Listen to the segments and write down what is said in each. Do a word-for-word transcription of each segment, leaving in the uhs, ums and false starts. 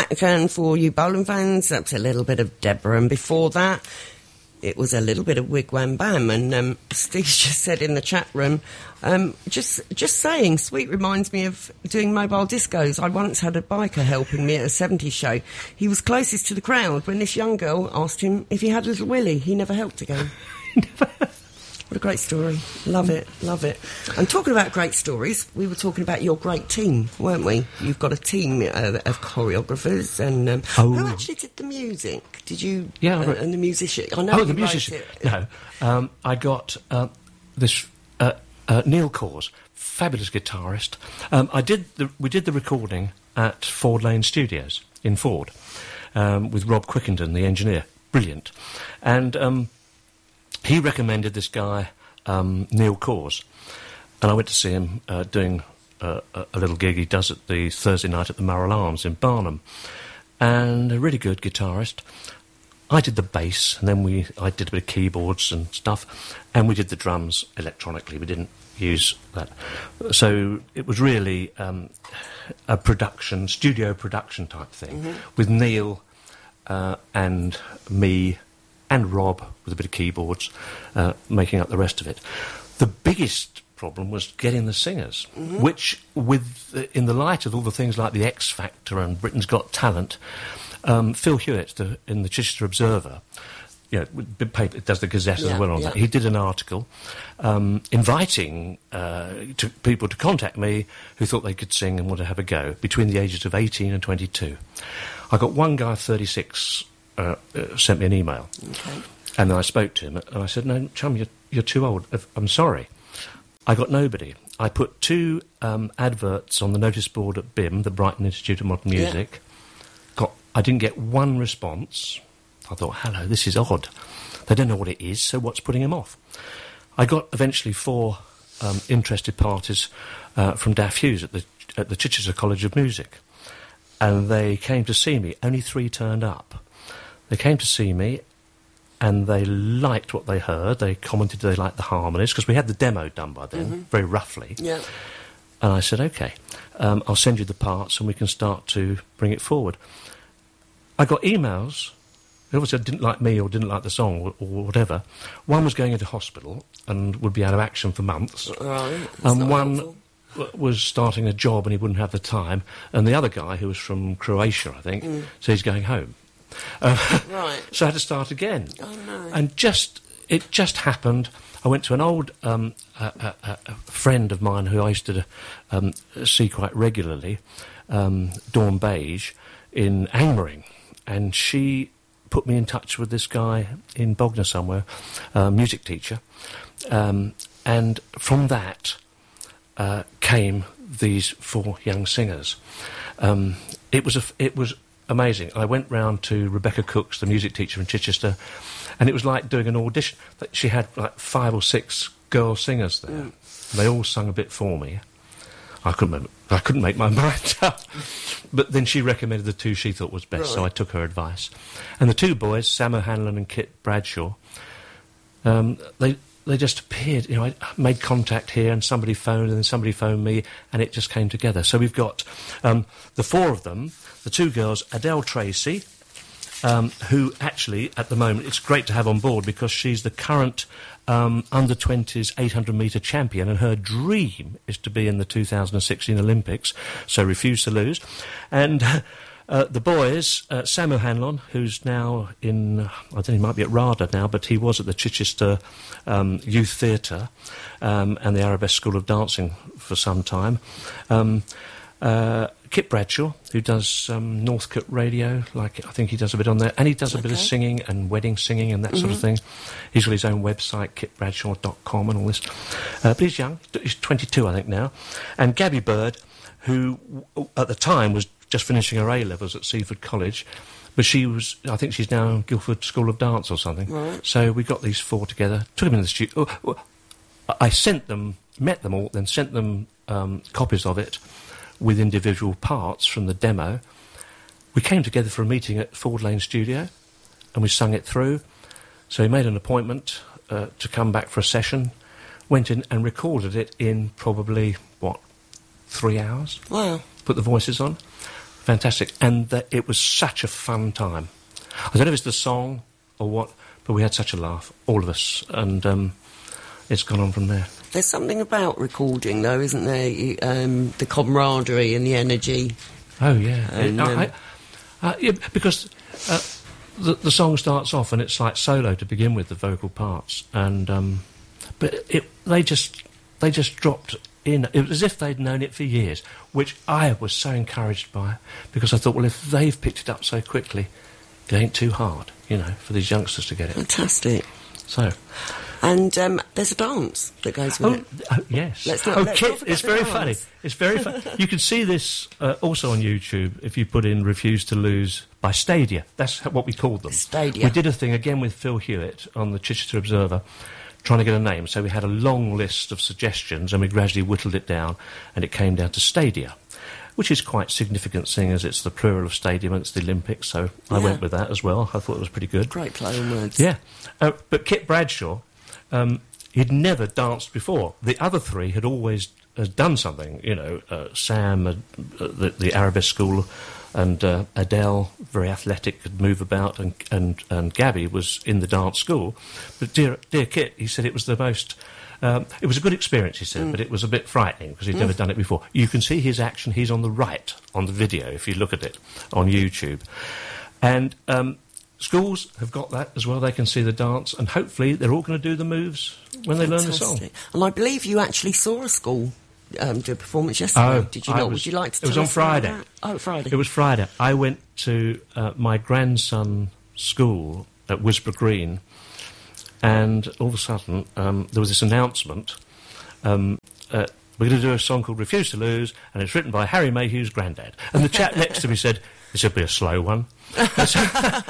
back, and for you bowling fans, that's a little bit of Deborah, and before that, it was a little bit of Wigwam Bam, and um, Steve just said in the chat room, um, just just saying, Sweet reminds me of doing mobile discos. I once had a biker helping me at a seventies show. He was closest to the crowd when this young girl asked him if he had a little willy. He never helped again. What a great story. Love it, love it. And talking about great stories, we were talking about your great team, weren't we? You've got a team uh, of choreographers, and um, oh. who actually did the music? Did you... Yeah, uh, and the musician? I know oh, you the musician. It. No, um, I got uh, this uh, uh, Neil Cors, fabulous guitarist. Um, I did the, we did the recording at Ford Lane Studios in Ford um, with Rob Quickenden, the engineer. Brilliant. And... Um, He recommended this guy, um, Neil Cors, and I went to see him uh, doing uh, a, a little gig he does at the Thursday night at the Murrell Arms in Barnum, and a really good guitarist. I did the bass, and then we I did a bit of keyboards and stuff, and we did the drums electronically. We didn't use that. So it was really um, a production, studio production type thing, mm-hmm. with Neil uh, and me and Rob, with a bit of keyboards, uh, making up the rest of it. The biggest problem was getting the singers, mm-hmm. which, with uh, in the light of all the things like the X Factor and Britain's Got Talent, um, Phil Hewitt, the, in the Chichester Observer, you know, big paper, it does the Gazette yeah, as well on yeah. that. He did an article um, inviting uh, to people to contact me who thought they could sing and want to have a go between the ages of eighteen and twenty-two. I got one guy, thirty-six. Uh, uh, sent me an email, okay. and then I spoke to him, and I said, "No, chum, you're, you're too old. I'm sorry." I got nobody. I put two um, adverts on the notice board at B I M, the Brighton Institute of Modern Music. Yeah. Got, I didn't get one response. I thought, "Hello, this is odd. They don't know what it is, so what's putting them off?" I got eventually four um, interested parties uh, from Daff Hughes at the at the Chichester College of Music, and they came to see me. Only three turned up. They came to see me, and they liked what they heard. They commented they liked the harmonies, because we had the demo done by then, mm-hmm. very roughly. Yeah. And I said, OK, um, I'll send you the parts and we can start to bring it forward. I got emails. They obviously didn't like me or didn't like the song or, or whatever. One was going into hospital and would be out of action for months. Right. And one helpful. was starting a job and he wouldn't have the time. And the other guy, who was from Croatia, I think, mm. so he's going home. Uh, right. So I had to start again. Oh, no. And just, it just happened. I went to an old um, uh, uh, uh, friend of mine who I used to um, see quite regularly, um, Dawn Beige, in Angmering, and she put me in touch with this guy in Bognor somewhere, a music teacher, um, and from that uh, came these four young singers. Um, it was a, it was. amazing. I went round to Rebecca Cooks, the music teacher in Chichester, and it was like doing an audition. She had like five or six girl singers there. Mm. They all sung a bit for me. I couldn't, I couldn't make my mind up. But then she recommended the two she thought was best, right. So I took her advice. And the two boys, Sam O'Hanlon and Kit Bradshaw, um, they they just appeared. You know, I made contact here, and somebody phoned, and then somebody phoned me, and it just came together. So we've got um, the four of them. The two girls, Adele Tracy, um, who actually, at the moment, it's great to have on board because she's the current um, under twenties eight hundred metre champion, and her dream is to be in the two thousand sixteen Olympics, so refuse to lose. And uh, the boys, uh, Sam O'Hanlon, who's now in, I don't know, he might be at RADA now, but he was at the Chichester um, Youth Theatre um, and the Arabesque School of Dancing for some time. Um, uh, Kit Bradshaw, who does um, Northcote Radio, like I think he does a bit on there, and he does a okay. bit of singing and wedding singing and that mm-hmm. sort of thing. He's got his own website, kit bradshaw dot com and all this. Uh, but he's young, he's twenty-two I think now. And Gabby Bird, who w- at the time was just finishing her A-levels at Seaford College, but she was, I think she's now in Guildford School of Dance or something. Right. So we got these four together, took them in the studio. Oh, I sent them, met them all, then sent them um, copies of it with individual parts from the demo. We came together for a meeting at Ford Lane Studio, and we sung it through. So we made an appointment uh, to come back for a session, went in and recorded it in probably, what, three hours? Wow. Put the voices on. fantastic. And the, it was such a fun time. I don't know if it's the song or what, but we had such a laugh, all of us, and um, it's gone on from there. There's something about recording, though, isn't there? You- Um, the camaraderie and the energy. Oh, yeah. And, I- um, I- uh, yeah, because uh, the, the song starts off and it's like solo to begin with, the vocal parts, and um, but it, they just they just dropped in. It was as if they'd known it for years, which I was so encouraged by, because I thought, well, if they've picked it up so quickly, it ain't too hard, you know, for these youngsters to get it. Fantastic. So, And um, there's a dance that goes with oh, it. oh yes. Let's not- oh, let's Kit, not forget it's the very dance. funny. It's very funny. You can see this uh, also on YouTube if you put in "Refuse to Lose" by Stadia. That's what we called them. Stadia. We did a thing again with Phil Hewitt on the Chichester Observer, trying to get a name. So we had a long list of suggestions, and we gradually whittled it down, and it came down to Stadia, which is quite significant, seeing as it's the plural of stadium and it's the Olympics. So I Yeah. went with that as well. I thought it was pretty good. Great play on words. Yeah, uh, but Kit Bradshaw, um, he'd never danced before. The other three had always uh, done something, you know, uh, Sam, uh, the, the Arabesque School, and uh, Adele, very athletic, could move about, and, and, and Gabby was in the dance school. But dear, dear Kit, he said it was the most... Um, it was a good experience, he said, mm. but it was a bit frightening because he'd mm. never done it before. You can see his action. He's on the right on the video if you look at it on YouTube. And um, schools have got that as well. They can see the dance, and hopefully they're all going to do the moves when they learn the song. Fantastic. And I believe you actually saw a school um, do a performance yesterday. Oh, Did you I not? was- Would you like to it was tell on us about Friday. that? Oh, Friday. It was Friday. I went to uh, my grandson's school at Wisborough Green, and all of a sudden um, there was this announcement. Um, uh, we're going to do a song called "Refuse to Lose," and it's written by Harry Mayhew's granddad. And the chap next to me said, "This will be a slow one." so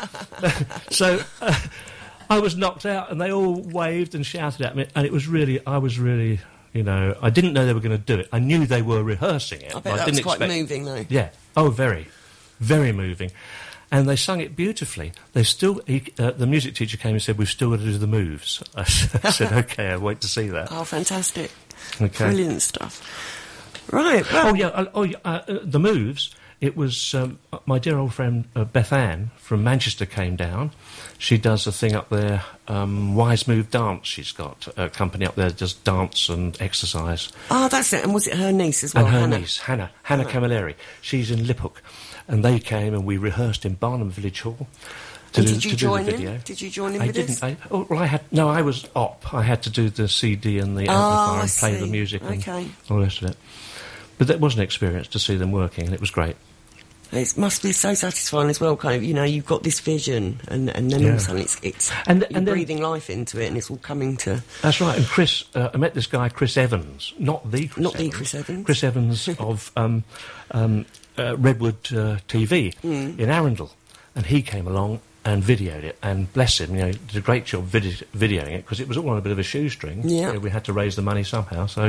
so uh, I was knocked out, and they all waved and shouted at me, and it was really, I was really, you know, I didn't know they were going to do it. I knew they were rehearsing it. I bet but that I didn't was quite expect... moving, though. Yeah. Oh, very, very moving. And they sung it beautifully. They still, he, uh, the music teacher came and said, "We've still got to do the moves." I said, "Okay, I'll wait to see that." Oh, fantastic. Okay. Brilliant stuff. Right, well... Oh, yeah, uh, oh, yeah uh, uh, the moves, it was um, my dear old friend uh, Beth Ann from Manchester came down. She does a thing up there, um, Wise Move Dance. She's got a company up there that does dance and exercise. Oh, that's it. And was it her niece as well, And her Hannah? niece, Hannah, Hannah Camilleri. She's in Liphook. And they came and we rehearsed in Barnum Village Hall to, And do, did you to join do the video. in? Did you join in I with didn't. this? I, oh, well, I had... No, I was op. I had to do the C D and the Oh, amplifier I and play the see. music and Okay. all the rest of it. But that was an experience to see them working, and it was great. It must be so satisfying as well, kind of, you know, you've got this vision, and, and then Yeah. all of a sudden it's, it's And- you're and then- breathing life into it, and it's all coming to... That's right. And Chris, uh, I met this guy, Chris Evans, not the Chris Not the Evans. Chris Evans. Chris Evans of um, um, uh, Redwood uh, T V Mm. in Arundel. And he came along and videoed it, and bless him, you know, did a great job vid- videoing it, because it was all on a bit of a shoestring. Yeah. You know, we had to raise the money somehow, so...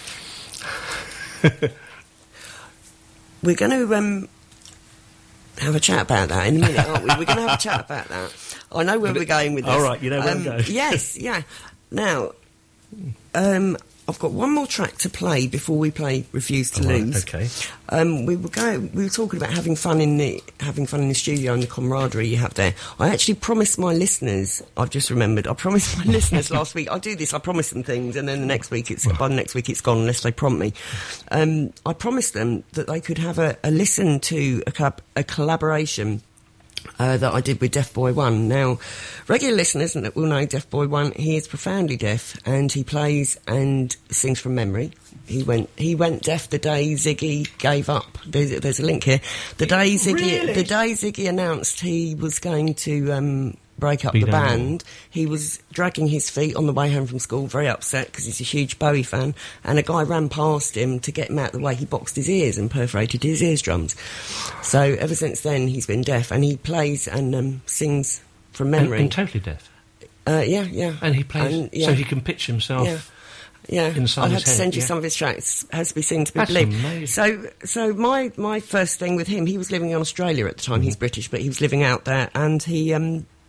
We're going to um, have a chat about that in a minute, aren't we? We're going to have a chat about that. I know where we're going with this. All right, you know where I'm Um, going. Yes, yeah. Now, um, I've got one more track to play before we play "Refuse to All right, Lose." okay. Um, we were going. We were talking about having fun in the having fun in the studio and the camaraderie you have there. I actually promised my listeners. I've just remembered. I promised my listeners last week. I do this. I promise them things, and then the next week it's by the next week it's gone unless they prompt me. Um, I promised them that they could have a, a listen to a, collab- a collaboration. Uh, that I did with Deaf Boy One. Now, regular listeners will know Deaf Boy One. He is profoundly deaf, and he plays and sings from memory. He went he went deaf the day Ziggy gave up. There's, there's a link here. The day Ziggy Really? the day Ziggy announced he was going to um, break up Be the no more. band, he was dragging his feet on the way home from school, very upset because he's a huge Bowie fan, and a guy ran past him to get him out of the way. He boxed his ears and perforated his eardrums. So ever since then he's been deaf, and he plays and um, sings from And, memory. and totally deaf. uh, yeah, yeah. And he plays... And, yeah, So he can pitch himself... yeah. Yeah, inside I'll his have to head, send you yeah. some of his tracks. Has to be seen to be That's believed. amazing. So, so my my first thing with him, he was living in Australia at the time. Mm-hmm. He's British, but he was living out there, and he um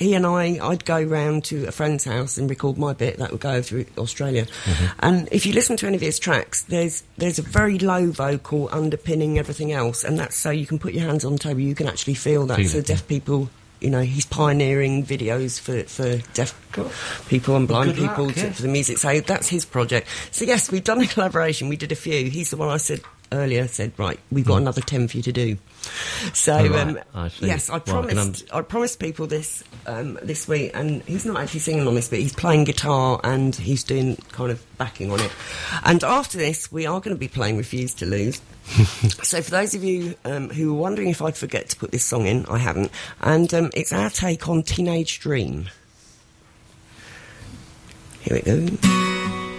he and I, I'd go round to a friend's house and record my bit. That would go over to Australia. Mm-hmm. And if you listen to any of his tracks, there's there's a very low vocal underpinning everything else, and that's so you can put your hands on the table. You can actually feel that. Feel so it, deaf people, you know, he's pioneering videos for, for deaf people and blind Good people luck, to, yeah. for the music. So that's his project. So yes, we've done a collaboration. We did a few. He's the one I said earlier, said, right, we've got another ten for you to do. So, Oh, right. um, I see. yes, I Well, I can promised I promised people this um, this week, and he's not actually singing on this, but he's playing guitar and he's doing kind of backing on it. And after this, we are going to be playing Refuse to Lose. So for those of you um, who were wondering if I'd forget to put this song in, I haven't. And um, it's our take on Teenage Dream. Here we go.